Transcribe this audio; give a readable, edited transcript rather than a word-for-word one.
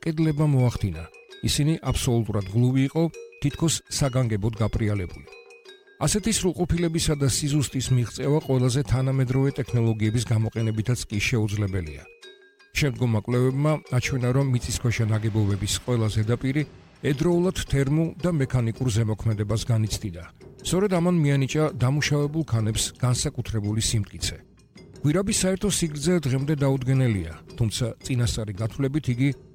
კედლება მოახდინა. ისინი აბსოლუტურად გლუვი იყო, თითქოს საგანგებოდ გაპრიალებული. ასეთი სრულყოფილებისა და სიზუსტის მიღწევა ყველაზე თანამედროვე ტექნოლოგიების გამოყენებითაც კი შეუძლებელია. შემდგომმა კვლევებმა აჩვენა, რომ მიწისქვეშა ნაგებობების ყველა ზედაპირი ედროულად თერმულ და მექანიკურ ზემოქმედებას განიცდიდა. სწორედ ამან მიანიჭა დამუშავებულ ქანებს განსაკუთრებული სიმტკიცე. გვირაბის საერთო სიგრძე დღემდე დაუდგენელია, თუმცა წინასწარი გათვლებით იგი